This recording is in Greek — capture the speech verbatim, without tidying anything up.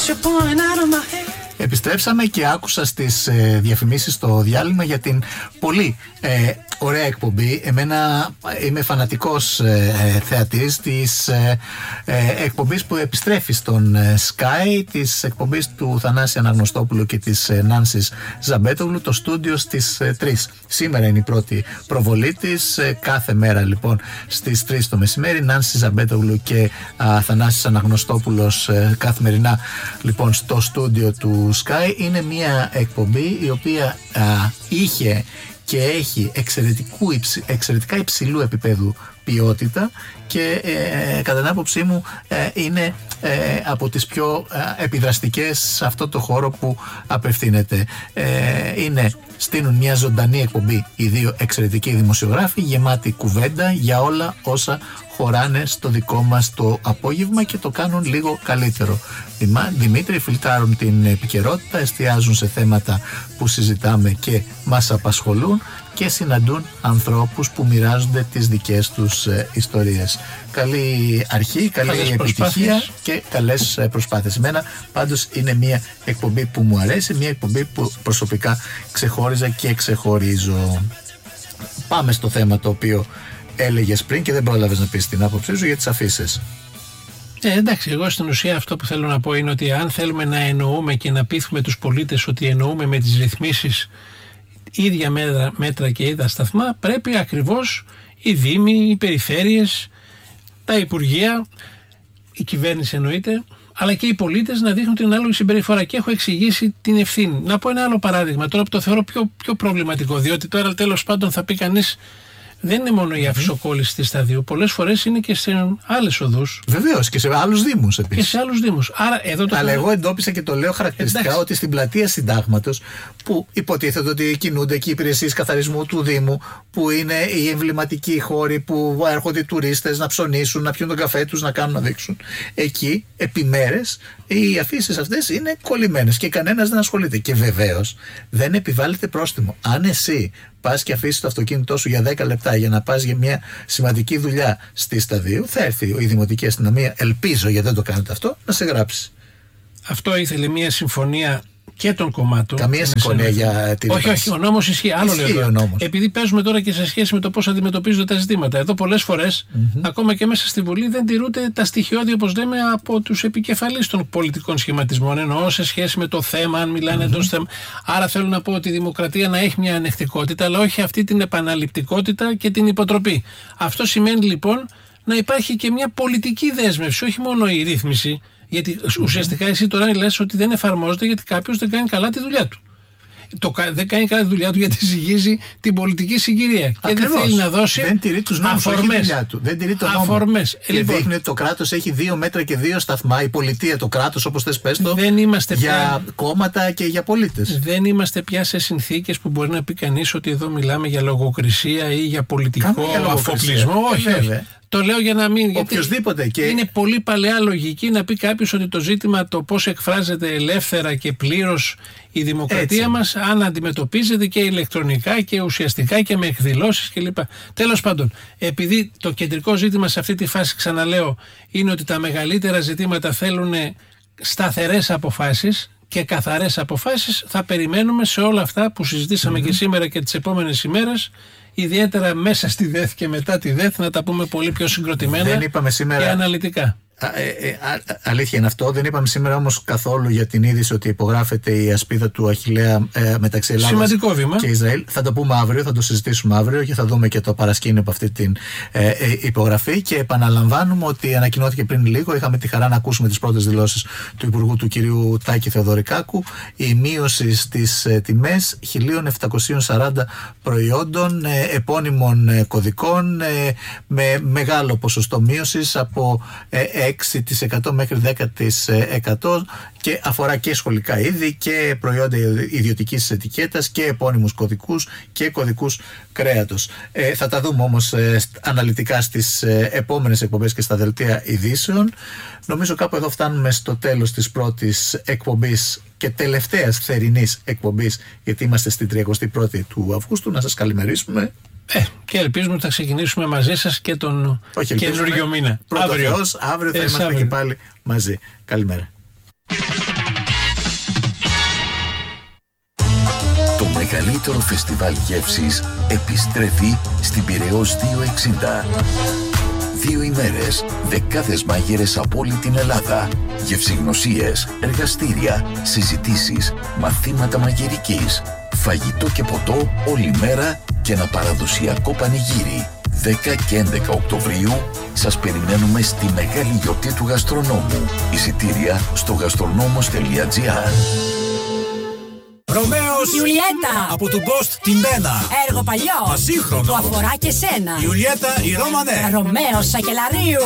Επιστρέψαμε και άκουσα στις ε, διαφημίσεις στο διάλειμμα για την πολύ ε, ωραία εκπομπή. Εμένα είμαι φανατικός ε, θεατής της ε, ε, εκπομπής που επιστρέφει στον ε, Sky, της εκπομπής του Θανάση Αναγνωστόπουλου και της ε, Νάνσης Ζαμπέτογλου, το στούντιο στις ε, τρεις. Σήμερα είναι η πρώτη προβολή της, ε, κάθε μέρα λοιπόν στις τρεις το μεσημέρι. Νάνση Ζαμπέτογλου και α, Θανάσης Αναγνωστόπουλος ε, καθημερινά λοιπόν στο στούντιο του Sky. Είναι μια εκπομπή η οποία α, είχε και έχει εξαιρετικού, εξαιρετικά υψηλού επίπεδου ποιότητα και ε, κατά την άποψή μου ε, είναι ε, από τις πιο ε, επιδραστικές σε αυτό το χώρο που απευθύνεται. Ε, είναι, στείλουν μια ζωντανή εκπομπή οι δύο εξαιρετικοί δημοσιογράφοι, γεμάτη κουβέντα για όλα όσα χωράνε στο δικό μας το απόγευμα και το κάνουν λίγο καλύτερο. Δημήτρη, φιλτράρουν την επικαιρότητα, εστιάζουν σε θέματα που συζητάμε και μας απασχολούν και συναντούν ανθρώπους που μοιράζονται τις δικές τους ε, ιστορίες. Καλή αρχή, καλή καλές επιτυχία και καλές ε, προσπάθειες. Εμένα πάντως είναι μια εκπομπή που μου αρέσει, μια εκπομπή που προσωπικά ξεχώριζα και ξεχωρίζω. Πάμε στο θέμα το οποίο έλεγες πριν και δεν πρόλαβες να πεις την άποψή σου για τις αφήσεις. Ε, εντάξει, εγώ στην ουσία αυτό που θέλω να πω είναι ότι αν θέλουμε να εννοούμε και να πείθουμε τους πολίτες ότι εννοούμε με τις ρυθμίσεις ίδια μέτρα, μέτρα και ίδια σταθμά, πρέπει ακριβώς οι δήμοι, οι περιφέρειες, τα υπουργεία, η κυβέρνηση εννοείται, αλλά και οι πολίτες να δείχνουν την ανάλογη συμπεριφορά. Και έχω εξηγήσει την ευθύνη. Να πω ένα άλλο παράδειγμα τώρα που το θεωρώ πιο, πιο προβληματικό, διότι τώρα τέλος πάντων θα πει κανείς. Δεν είναι μόνο η αφισοκόλληση της σταδίου. Πολλές φορές είναι και σε άλλες οδούς. Βεβαίως και σε άλλους δήμους επίσης. Και σε άλλους δήμους. Άρα, εδώ το Αλλά εγώ εντόπισα και το λέω χαρακτηριστικά. Εντάξει. Ότι στην πλατεία Συντάγματος, που υποτίθεται ότι κινούνται και οι υπηρεσίες καθαρισμού του Δήμου, που είναι οι εμβληματικοί χώροι που έρχονται οι τουρίστες να ψωνίσουν, να πιούν τον καφέ τους, να κάνουν να δείξουν. Εκεί, επί μέρες, οι αφήσεις αυτές είναι κολλημένες και κανένας δεν ασχολείται. Και βεβαίως δεν επιβάλλεται πρόστιμο. Αν εσύ πας και αφήσεις το αυτοκίνητό σου για δέκα λεπτά για να πας για μια σημαντική δουλειά στη σταδίου, θα έρθει η Δημοτική Αστυνομία, ελπίζω γιατί δεν το κάνετε αυτό, να σε γράψει. Αυτό ήθελε μια συμφωνία και των κομμάτων. Καμία συμφωνία για την. Όχι, όχι, ο νόμος ισχύει. Άλλο λέω. Επειδή παίζουμε τώρα και σε σχέση με το πώς αντιμετωπίζονται τα ζητήματα. Εδώ πολλές φορές, mm-hmm. ακόμα και μέσα στη Βουλή, δεν τηρούνται τα στοιχειώδη, όπως λέμε, από τους επικεφαλείς των πολιτικών σχηματισμών. Εννοώ σε σχέση με το θέμα, αν μιλάνε mm-hmm. εντός θέμα. Άρα θέλω να πω ότι η δημοκρατία να έχει μια ανεκτικότητα, αλλά όχι αυτή την επαναληπτικότητα και την υποτροπή. Αυτό σημαίνει λοιπόν να υπάρχει και μια πολιτική δέσμευση, όχι μόνο η ρύθμιση. Γιατί ουσιαστικά εσύ τώρα λες ότι δεν εφαρμόζεται γιατί κάποιος δεν κάνει καλά τη δουλειά του. Το, δεν κάνει καλά τη δουλειά του γιατί ζυγίζει την πολιτική συγκυρία. Και δεν θέλει να δώσει δεν τηρεί τους νόμους, αφορμές. Του. Δεν τηρεί το νόμο. Αφορμές. Και λοιπόν, δείχνει ότι το κράτος έχει δύο μέτρα και δύο σταθμά. Η πολιτεία, το κράτος, όπως θες πες το, δεν είμαστε για πια, κόμματα και για πολίτες. Δεν είμαστε πια σε συνθήκες που μπορεί να πει κανείς ότι εδώ μιλάμε για λογοκρισία ή για πολιτικό αφοπλισμό. Όχι, όχι. Το λέω για να μην. Οποιοςδήποτε. Και είναι πολύ παλαιά λογική να πει κάποιος ότι το ζήτημα το πώς εκφράζεται ελεύθερα και πλήρως η δημοκρατία μας, αν αντιμετωπίζεται και ηλεκτρονικά και ουσιαστικά και με εκδηλώσεις κλπ. Τέλος πάντων, επειδή το κεντρικό ζήτημα σε αυτή τη φάση, ξαναλέω, είναι ότι τα μεγαλύτερα ζητήματα θέλουν σταθερές αποφάσεις και καθαρές αποφάσεις, θα περιμένουμε σε όλα αυτά που συζητήσαμε mm-hmm. και σήμερα και τις επόμενες ημέρες. Ιδιαίτερα μέσα στη ΔΕΘ και μετά τη ΔΕΘ να τα πούμε πολύ πιο συγκροτημένα δεν είπαμε σήμερα, και αναλυτικά. Α, ε, ε, α, αλήθεια είναι αυτό. Δεν είπαμε σήμερα όμως καθόλου για την είδηση ότι υπογράφεται η ασπίδα του Αχιλλέα ε, μεταξύ Ελλάδας και Ισραήλ. Θα το πούμε αύριο, θα το συζητήσουμε αύριο και θα δούμε και το παρασκήνιο από αυτή την ε, ε, υπογραφή. Και επαναλαμβάνουμε ότι ανακοινώθηκε πριν λίγο. Είχαμε τη χαρά να ακούσουμε τις πρώτες δηλώσεις του Υπουργού του κυρίου Τάκη Θεοδωρικάκου. Η μείωση στις ε, τιμές χίλια επτακόσια σαράντα προϊόντων ε, επώνυμων ε, κωδικών ε, με μεγάλο ποσοστό μείωσης από ε, έξι τοις εκατό μέχρι δέκα τοις εκατό και αφορά και σχολικά είδη και προϊόντα ιδιωτικής ετικέτας και επώνυμους κωδικούς και κωδικούς κρέατος. Ε, θα τα δούμε όμως ε, αναλυτικά στις ε, επόμενες εκπομπές και στα δελτία ειδήσεων. Νομίζω κάπου εδώ φτάνουμε στο τέλος της πρώτης εκπομπής και τελευταίας θερινής εκπομπής, γιατί είμαστε στην τριαντάτη πρώτη του Αυγούστου. Να σας καλημερίσουμε. Ε, και ελπίζουμε ότι θα ξεκινήσουμε μαζί σας και τον καινούριο μήνα. Πρώτο Θεός, αύριο θα είμαστε αύριο. Και πάλι μαζί. Καλημέρα. μεγαλύτερο φεστιβάλ γεύσης επιστρέφει στην Πειραιώς διακόσια εξήντα. Δύο ημέρες, δεκάδες μάγειρες από όλη την Ελλάδα, γευσηγνωσίες, εργαστήρια, συζητήσεις, μαθήματα μαγειρικής, φαγητό και ποτό όλη μέρα και ένα παραδοσιακό πανηγύρι. δέκα και έντεκα Οκτωβρίου σας περιμένουμε στη μεγάλη γιορτή του γαστρονόμου. Εισιτήρια στο γαστρονόμος τελεία τζι άρ. Ρωμαίος Ιουλιέτα από του Ghost την Μένα. Έργο παλιό Ασύγχρονο που αφορά και σένα. Ιουλιέτα η Ρωμανέ. Ρωμαίος Σακελαρίου.